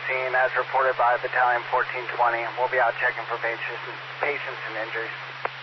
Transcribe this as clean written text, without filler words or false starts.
scene as reported by Battalion 1420. We'll be out checking for patients and injuries.